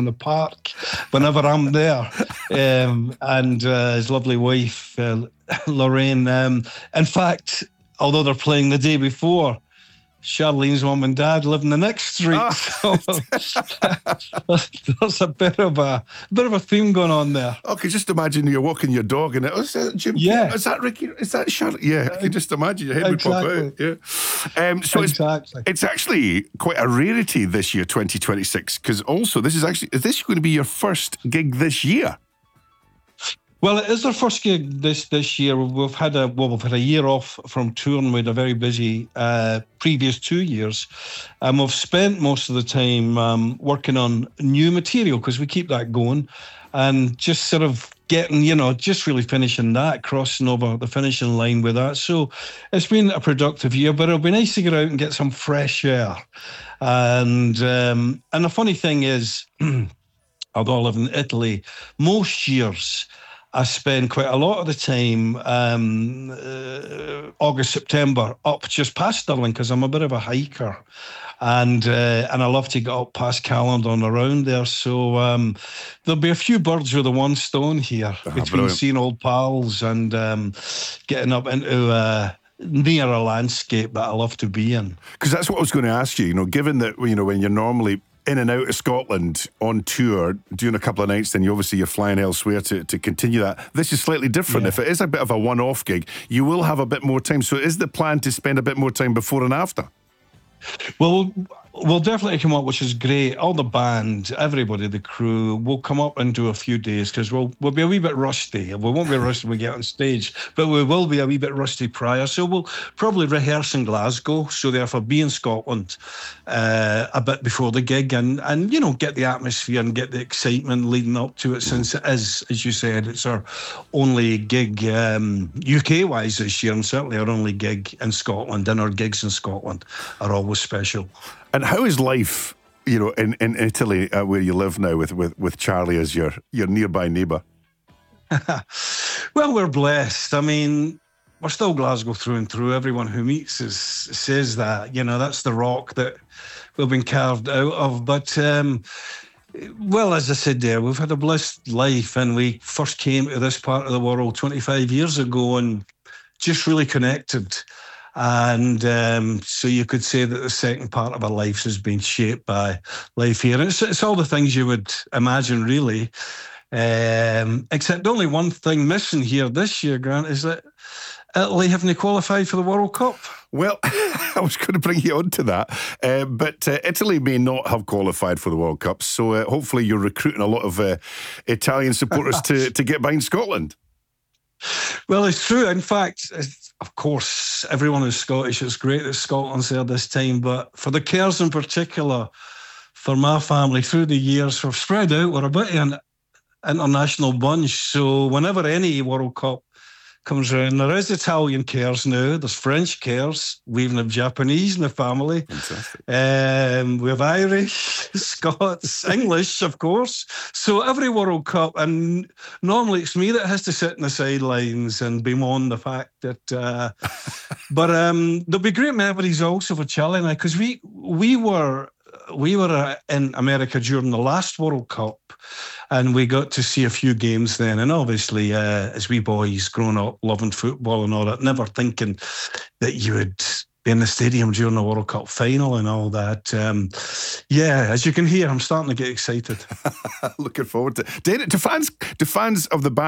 the park whenever I'm there. And his lovely wife, Lorraine. In fact, although they're playing the day before, Charlene's mum and dad live in the next street. So there's a bit of a theme going on there. Okay, just imagine you're walking your dog and is that Jim? Yeah. Is that Ricky? Is that Charlotte? Yeah, I can just imagine your head would pop out. Yeah. So exactly. It's actually quite a rarity this year, 2026, because also is this going to be your first gig this year? Well, it is our first gig this year. We've had a year off from touring. We had a very busy previous 2 years. We've spent most of the time working on new material because we keep that going, and just sort of getting, just really finishing that, crossing over the finishing line with that. So it's been a productive year, but it'll be nice to get out and get some fresh air. And the funny thing is, although I live in Italy, most years I spend quite a lot of the time, August, September, up just past Stirling because I'm a bit of a hiker, and I love to get up past Callander and around there. So there'll be a few birds with the one stone here between brilliant. seeing old pals and getting up into near a landscape that I love to be in. Because that's what I was going to ask you. Given that when you're normally in and out of Scotland on tour, doing a couple of nights, then you're flying elsewhere to continue that. This is slightly different. Yeah. If it is a bit of a one-off gig, you will have a bit more time. So is the plan to spend a bit more time before and after? Well, we'll definitely come up, which is great. All the band, everybody, the crew, will come up and do a few days because we'll be a wee bit rusty. We won't be rusty when we get on stage, but we will be a wee bit rusty prior. So we'll probably rehearse in Glasgow, so therefore be in Scotland a bit before the gig and get the atmosphere and get the excitement leading up to it, since it is, as you said, it's our only gig UK-wise this year, and certainly our only gig in Scotland, and our gigs in Scotland are always special. And how is life, in Italy, where you live now, with Charlie as your nearby neighbour? Well, we're blessed. I mean, we're still Glasgow through and through. Everyone who meets us says that. That's the rock that we've been carved out of. But, well, as I said there, we've had a blessed life, and we first came to this part of the world 25 years ago and just really connected. And so you could say that the second part of our lives has been shaped by life here. And it's all the things you would imagine, really. Except only one thing missing here this year, Grant, is that Italy haven't qualified for the World Cup. Well, I was going to bring you on to that, but Italy may not have qualified for the World Cup, so hopefully you're recruiting a lot of Italian supporters to get behind Scotland. Well, it's true. In fact, of course, everyone is Scottish. It's great that Scotland's there this time, but for the Kerrs in particular, for my family, through the years, we've spread out. We're a bit of an international bunch, so whenever any World Cup comes around, there is Italian Kerrs now, there's French Kerrs, we even have Japanese in the family. Fantastic. We have Irish, Scots, English, of course. So every World Cup, and normally it's me that has to sit in the sidelines and bemoan the fact that... but there'll be great memories also for Charlie and I, because we were in America during the last World Cup, and we got to see a few games then. And obviously, as wee boys growing up, loving football and all that, never thinking that you would be in the stadium during the World Cup final and all that. As you can hear, I'm starting to get excited. Looking forward to it. Do fans of the band